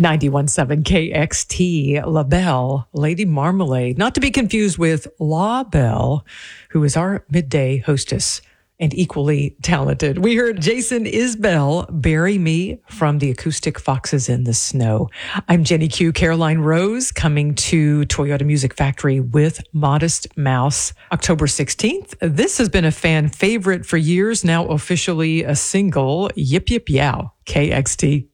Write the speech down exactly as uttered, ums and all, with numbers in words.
ninety-one point seven K X T, La Belle, Lady Marmalade, not to be confused with La Belle, who is our midday hostess and equally talented. We heard Jason Isbell, Bury Me, from the Acoustic Foxes in the Snow. I'm Jenny Q, Caroline Rose, coming to Toyota Music Factory with Modest Mouse, October sixteenth. This has been a fan favorite for years, now officially a single. Yip Yip Yow, K X T.